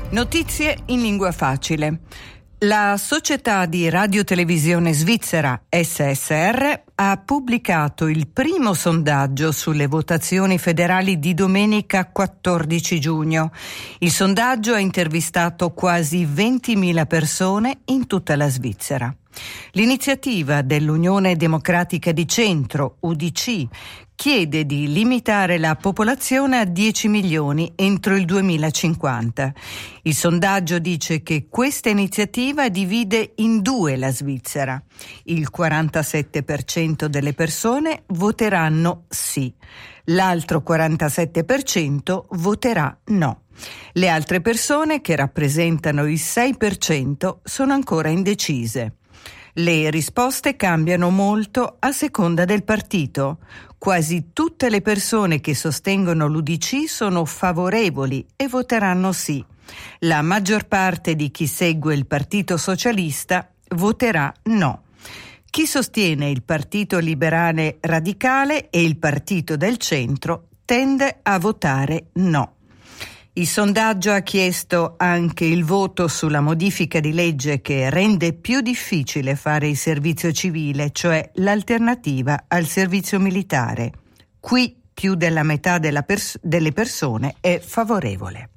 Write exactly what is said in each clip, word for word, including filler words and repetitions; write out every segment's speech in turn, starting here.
Notizie in lingua facile. La società di radiotelevisione svizzera S S R ha pubblicato il primo sondaggio sulle votazioni federali di domenica quattordici giugno. Il sondaggio ha intervistato quasi ventimila persone in tutta la Svizzera. L'iniziativa dell'Unione Democratica di Centro, U D C, chiede di limitare la popolazione a dieci milioni entro il duemilacinquanta. Il sondaggio dice che questa iniziativa divide in due la Svizzera. Il quarantasette per cento delle persone voteranno sì, l'altro quarantasette per cento voterà no. Le altre persone, che rappresentano il sei per cento, sono ancora indecise. Le risposte cambiano molto a seconda del partito. Quasi tutte le persone che sostengono l'U D C sono favorevoli e voteranno sì. La maggior parte di chi segue il Partito Socialista voterà no. Chi sostiene il Partito Liberale Radicale e il Partito del Centro tende a votare no. Il sondaggio ha chiesto anche il voto sulla modifica di legge che rende più difficile fare il servizio civile, cioè l'alternativa al servizio militare. Qui più della metà della pers- delle persone è favorevole.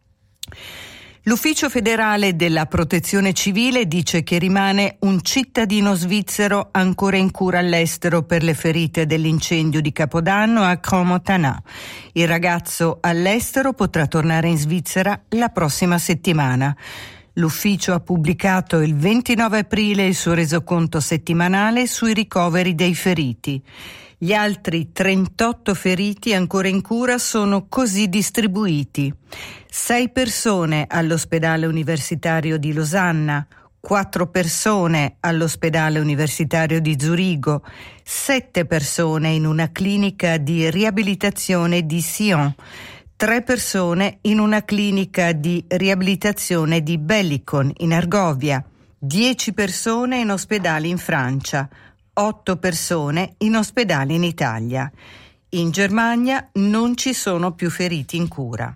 L'Ufficio federale della protezione civile dice che rimane un cittadino svizzero ancora in cura all'estero per le ferite dell'incendio di Capodanno a Crans-Montana. Il ragazzo all'estero potrà tornare in Svizzera la prossima settimana. L'ufficio ha pubblicato il ventinove aprile il suo resoconto settimanale sui ricoveri dei feriti. Gli altri trentotto feriti ancora in cura sono così distribuiti: sei persone all'ospedale universitario di Losanna, quattro persone all'ospedale universitario di Zurigo, sette persone in una clinica di riabilitazione di Sion, tre persone in una clinica di riabilitazione di Bellicon in Argovia, dieci persone in ospedali in Francia, otto persone in ospedali in Italia. In Germania non ci sono più feriti in cura.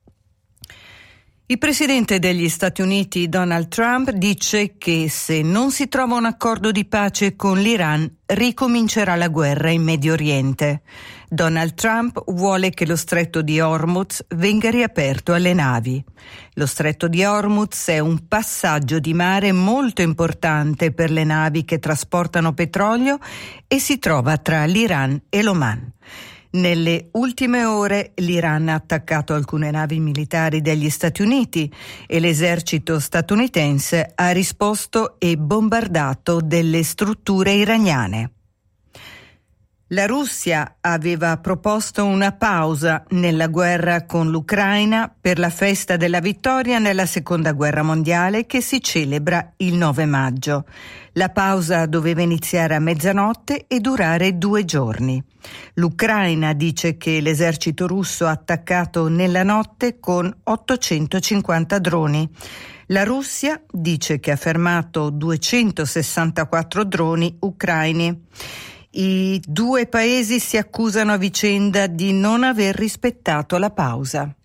Il presidente degli Stati Uniti Donald Trump dice che se non si trova un accordo di pace con l'Iran, ricomincerà la guerra in Medio Oriente. Donald Trump vuole che lo stretto di Hormuz venga riaperto alle navi. Lo stretto di Hormuz è un passaggio di mare molto importante per le navi che trasportano petrolio e si trova tra l'Iran e l'Oman. Nelle ultime ore l'Iran ha attaccato alcune navi militari degli Stati Uniti e l'esercito statunitense ha risposto e bombardato delle strutture iraniane. La Russia aveva proposto una pausa nella guerra con l'Ucraina per la festa della vittoria nella Seconda Guerra Mondiale che si celebra il nove maggio. La pausa doveva iniziare a mezzanotte e durare due giorni. L'Ucraina dice che l'esercito russo ha attaccato nella notte con ottocentocinquanta droni. La Russia dice che ha fermato duecentosessantaquattro droni ucraini. I due paesi si accusano a vicenda di non aver rispettato la pausa.